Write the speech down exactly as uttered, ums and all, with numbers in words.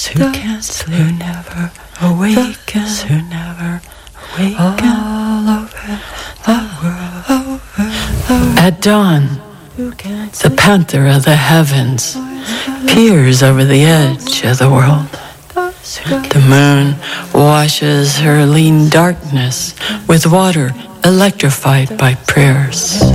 who can't sleep, who never awakens, who never awakens all over the world. At dawn, the panther of the heavens peers over the edge of the world. The moon washes her lean darkness with water electrified by prayers.